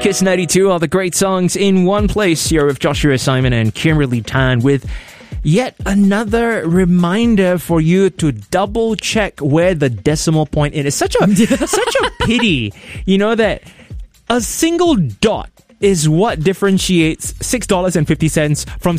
Kiss 92, all the great songs in one place. Here with Joshua Simon and Kimberly Tan with yet another reminder for you to double check where the decimal point is. It's such a pity, that a single dot is what differentiates $6.50 from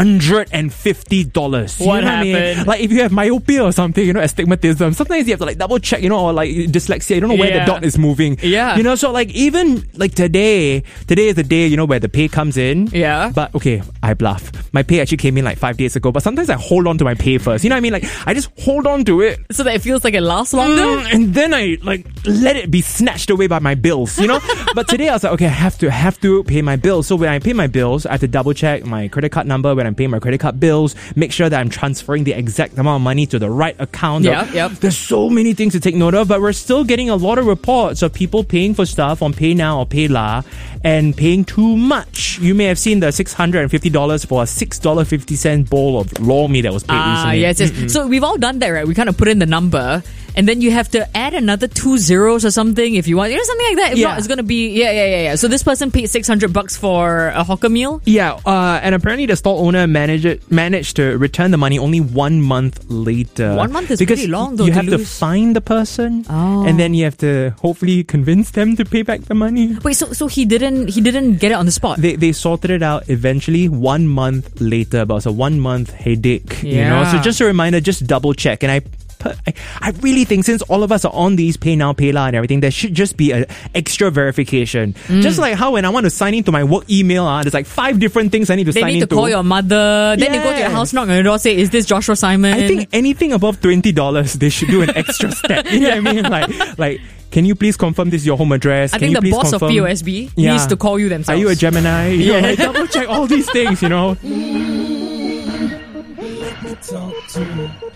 $650. What happened? I mean? Like if you have myopia or something, astigmatism, sometimes you have to double check, or like dyslexia, you don't know where the dot is moving. Yeah. So even today is the day, where the pay comes in. Yeah. But okay, I bluff. My pay actually came in 5 days ago, but sometimes I hold on to my pay first. You know what I mean? Like I just hold on to it. So that it feels like it lasts longer? And then I let it be snatched away by my bills, But today I was like, okay, I have to pay my bills. So when I pay my bills, I have to double check my credit card number when I'm paying my credit card bills, make sure that I'm transferring the exact amount of money to the right account. Yep. There's so many things to take note of, but we're still getting a lot of reports of people paying for stuff on PayNow or PayLah and paying too much. You may have seen the $650 for a $6.50 bowl of lor mee that was paid recently. Yes. So we've all done that, right? We kind of put in the number, and then you have to add another 2 zeros or something if you want, something like that. If not, it's going to be yeah. So this person paid $600 for a hawker meal. Yeah, and apparently the store owner managed to return the money only 1 month later. 1 month is because pretty long, though. You have to find the person, and then you have to hopefully convince them to pay back the money. Wait, so he didn't get it on the spot? They sorted it out eventually 1 month later, but it was a 1 month headache. Yeah. So just a reminder, just double check. And I really think since all of us are on these PayNow, PayLah and everything, there should just be an extra verification. Just like how when I want to sign into my work email, there's 5 different things I need to sign into. They need to call your mother. Then they go to your house, knock on your door, say, is this Joshua Simon? I think anything above $20, they should do an extra step. You know what I mean? Like, can you please confirm this is your home address? I think the boss of POSB needs to call you themselves. Are you a Gemini? Yeah. Double check all these things, Let me talk to you.